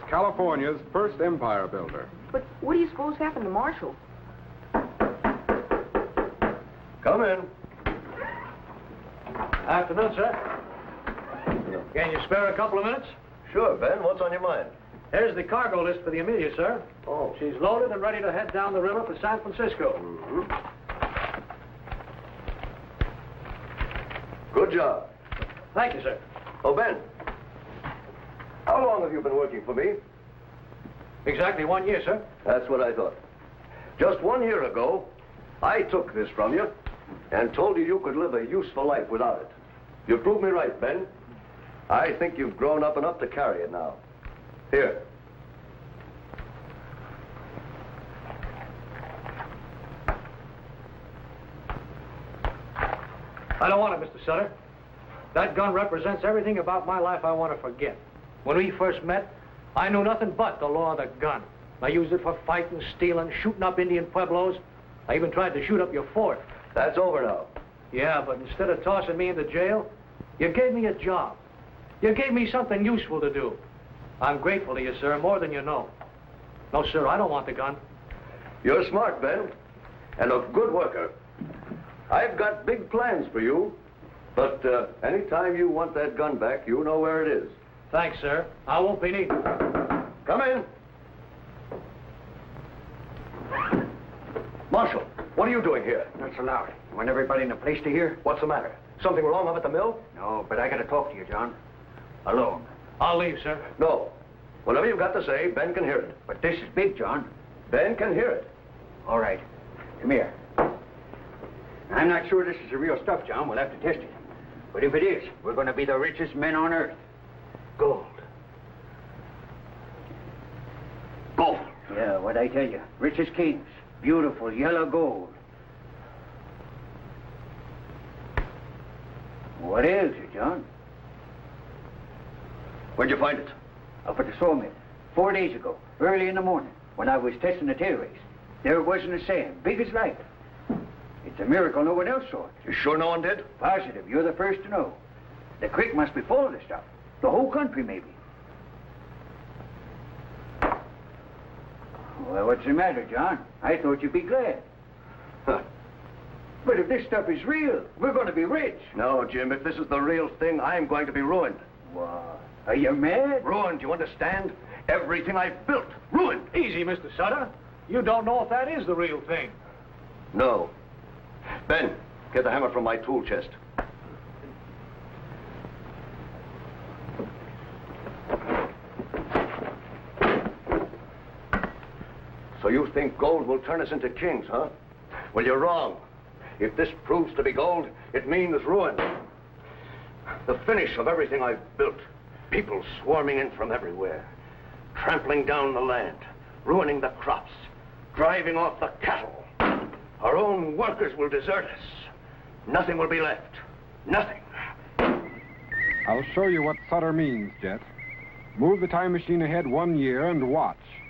California's first empire builder. But what do you suppose happened to Marshall? Come in. Afternoon, sir. Can you spare a couple of minutes? Sure, Ben. What's on your mind? Here's the cargo list for the Amelia, sir. Oh. She's loaded and ready to head down the river for San Francisco. Good job. Thank you, sir. Oh, Ben. How long have you been working for me? Exactly 1 year, sir. That's what I thought. Just 1 year ago, I took this from you and told you you could live a useful life without it. You proved me right, Ben. I think you've grown up enough to carry it now. Here. I don't want it, Mr. Sutter. That gun represents everything about my life I want to forget. When we first met, I knew nothing but the law of the gun. I used it for fighting, stealing, shooting up Indian pueblos. I even tried to shoot up your fort. That's over now. Yeah, but instead of tossing me into jail, you gave me a job. You gave me something useful to do. I'm grateful to you, sir, more than you know. No, sir, I don't want the gun. You're smart, Ben, and a good worker. I've got big plans for you, but anytime you want that gun back, you know where it is. Thanks, sir. I won't be needing. Come in. Marshal, what are you doing here? Not so loud. You want everybody in the place to hear? What's the matter? Something wrong up at the mill? No, but I gotta talk to you, John. Alone. I'll leave, sir. No. Whatever you've got to say, Ben can hear it. But this is big, John. Ben can hear it. All right. Come here. I'm not sure this is the real stuff, John. We'll have to test it. But if it is, we're going to be the richest men on earth. Gold. Gold. Yeah, what I tell you. Rich as kings. Beautiful yellow gold. What ails you, John? Where'd you find it? Up at the sawmill. 4 days ago, early in the morning, when I was testing the tail race. There it was in the sand, big as life. It's a miracle no one else saw it. You sure no one did? Positive, you're the first to know. The creek must be full of the stuff. The whole country, maybe. Well, what's the matter, John? I thought you'd be glad. Huh. But if this stuff is real, we're going to be rich. No, Jim, if this is the real thing, I'm going to be ruined. What? Are you mad? Ruined, you understand? Everything I've built, ruined. Easy, Mr. Sutter. You don't know if that is the real thing. No. Ben, get the hammer from my tool chest. So you think gold will turn us into kings, huh? Well, you're wrong. If this proves to be gold, it means ruin. The finish of everything I've built. People swarming in from everywhere, trampling down the land, ruining the crops, driving off the cattle. Our own workers will desert us. Nothing will be left. Nothing. I'll show you what Sutter means, Jet. Move the time machine ahead 1 year and watch.